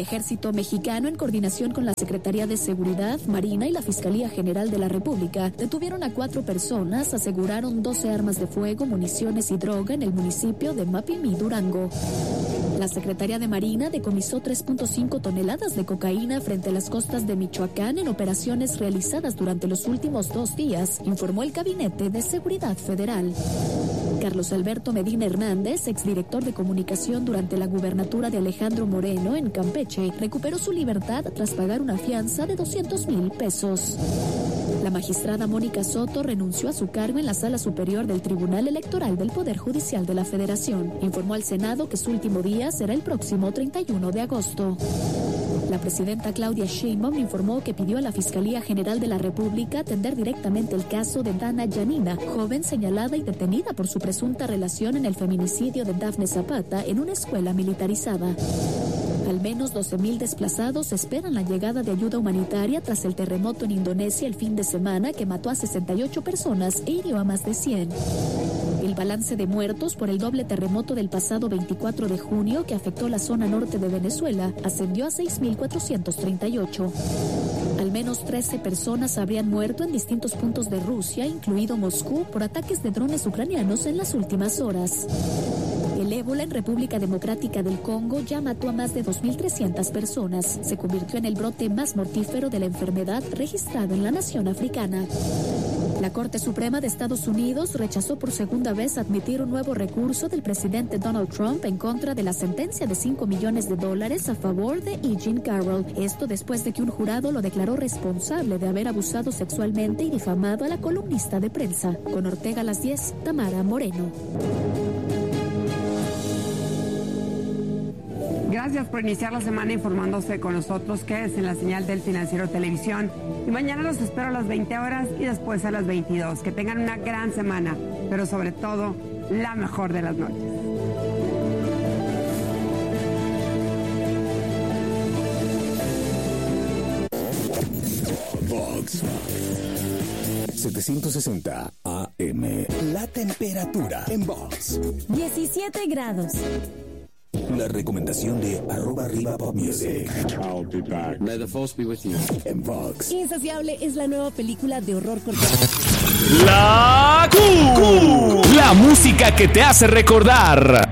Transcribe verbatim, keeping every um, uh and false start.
Ejército Mexicano, en coordinación con la Secretaría de Seguridad, Marina y la Fiscalía General de la República, detuvieron a cuatro personas, aseguraron doce armas de fuego, municiones y droga en el municipio de Mapimí, Durango. La Secretaría de Marina decomisó tres punto cinco toneladas de cocaína frente a las costas de Michoacán en operaciones realizadas durante los últimos dos días, informó el Gabinete de Seguridad Federal. Carlos Alberto Medina Hernández, exdirector de comunicación durante la gubernatura de Alejandro Moreno en Campeche, recuperó su libertad tras pagar una fianza de doscientos mil pesos. La magistrada Mónica Soto renunció a su cargo en la Sala Superior del Tribunal Electoral del Poder Judicial de la Federación. Informó al Senado que su último día será el próximo treinta y uno de agosto. La presidenta Claudia Sheinbaum informó que pidió a la Fiscalía General de la República atender directamente el caso de Dana Yanina, joven señalada y detenida por su presunta relación en el feminicidio de Dafne Zapata en una escuela militarizada. Al menos doce mil desplazados esperan la llegada de ayuda humanitaria tras el terremoto en Indonesia el fin de semana que mató a sesenta y ocho personas e hirió a más de cien. El balance de muertos por el doble terremoto del pasado veinticuatro de junio que afectó la zona norte de Venezuela ascendió a seis mil cuatrocientos treinta y ocho. Al menos trece personas habrían muerto en distintos puntos de Rusia, incluido Moscú, por ataques de drones ucranianos en las últimas horas. El ébola en República Democrática del Congo ya mató a más de dos mil trescientas personas. Se convirtió en el brote más mortífero de la enfermedad registrado en la nación africana. La Corte Suprema de Estados Unidos rechazó por segunda vez admitir un nuevo recurso del presidente Donald Trump en contra de la sentencia de cinco millones de dólares a favor de E. Jean Carroll. Esto después de que un jurado lo declaró responsable de haber abusado sexualmente y difamado a la columnista de prensa. Con Ortega a las diez, Tamara Moreno. Gracias por iniciar la semana informándose con nosotros. Quédese en la señal del Financiero Televisión. Y mañana los espero a las veinte horas y después a las veintidós. Que tengan una gran semana, pero sobre todo, la mejor de las noches. Vox setecientos sesenta A M. La temperatura en Vox. diecisiete grados. La recomendación de arroba arriba pop music. I'll be back. May the force be with you. En Vox. Insaciable es la nueva película de horror corporal. La Q. La música que te hace recordar.